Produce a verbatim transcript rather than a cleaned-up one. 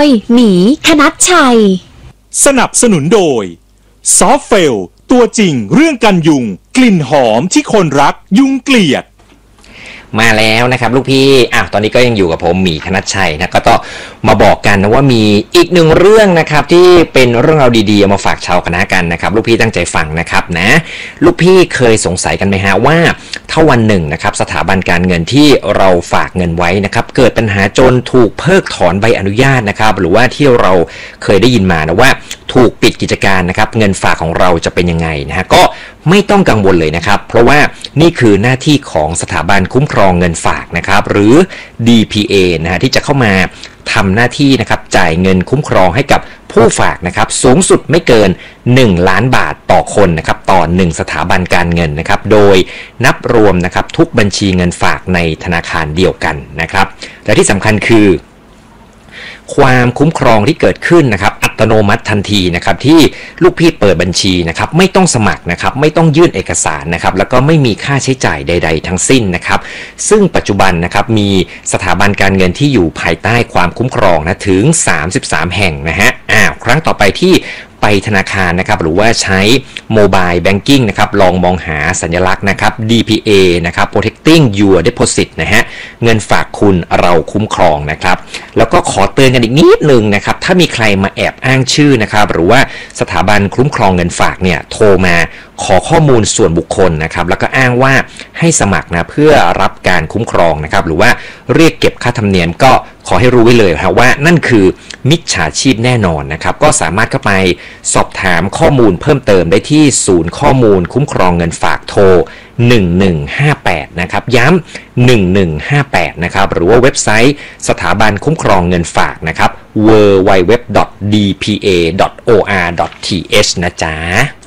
หมีคณัชชัยสนับสนุนโดยซอฟเฟลตัวจริงเรื่องกันยุงกลิ่นหอมที่คนรักยุงเกลียดมาแล้วนะครับลูกพี่อ่ะตอนนี้ก็ยังอยู่กับผมหมีคณัชชัยนะก็ต้องมาบอกกันนะว่ามีอีกหนึ่งเรื่องนะครับที่เป็นเรื่องราวดีๆมาฝากชาวคณะกันนะครับลูกพี่ตั้งใจฟังนะครับนะลูกพี่เคยสงสัยกันไหมฮะว่าถ้าวันหนึ่งนะครับสถาบันการเงินที่เราฝากเงินไว้นะครับเกิดปัญหาจนถูกเพิกถอนใบอนุญาตนะครับหรือว่าที่เราเคยได้ยินมานะว่าถูกปิดกิจการนะครับเงินฝากของเราจะเป็นยังไงนะฮะก็ไม่ต้องกังวลเลยนะครับเพราะว่านี่คือหน้าที่ของสถาบันคุ้มครองเงินฝากนะครับหรือ ดี พี เอ นะฮะที่จะเข้ามาทำหน้าที่นะครับจ่ายเงินคุ้มครองให้กับผู้ฝากนะครับสูงสุดไม่เกินหนึ่งล้านบาทต่อคนนะครับต่อหนึ่งสถาบันการเงินนะครับโดยนับรวมนะครับทุกบัญชีเงินฝากในธนาคารเดียวกันนะครับและที่สำคัญคือความคุ้มครองที่เกิดขึ้นนะครับอัตโนมัติทันทีนะครับที่ลูกพี่เปิดบัญชีนะครับไม่ต้องสมัครนะครับไม่ต้องยื่นเอกสารนะครับแล้วก็ไม่มีค่าใช้จ่ายใดๆทั้งสิ้นนะครับซึ่งปัจจุบันนะครับมีสถาบันการเงินที่อยู่ภายใต้ความคุ้มครองนะถึงสามสิบสามแห่งนะฮะอ้าวครั้งต่อไปที่ไปธนาคารนะครับหรือว่าใช้โมบายแบงกิ้งนะครับลองมองหาสัญลักษณ์นะครับ ดี พี เอ นะครับ protecting your deposit นะฮะเงินฝากคุณเราคุ้มครองนะครับแล้วก็ขอเตือนกันอีกนิดนึงนะครับถ้ามีใครมาแอบอ้างชื่อนะครับหรือว่าสถาบันคุ้มครองเงินฝากเนี่ยโทรมาขอข้อมูลส่วนบุคคลนะครับแล้วก็อ้างว่าให้สมัครนะเพื่อรับการคุ้มครองนะครับหรือว่าเรียกเก็บค่าธรรมเนียมก็ขอให้รู้ไว้เลยครับว่านั่นคือมิจฉาชีพแน่นอนนะครับก็สามารถเข้าไปสอบถามข้อมูลเพิ่มเติมได้ที่ศูนย์ข้อมูลคุ้มครองเงินฝากโทรหนึ่งหนึ่งห้าแปดนะครับย้ำหนึ่งหนึ่งห้าแปดนะครับหรือว่าเว็บไซต์สถาบันคุ้มครองเงินฝากนะครับ ดับเบิลยู ดับเบิลยู ดับเบิลยู ดอท ดี พี เอ ดอท โอ อาร์ ดอท ที เอช นะจ๊ะ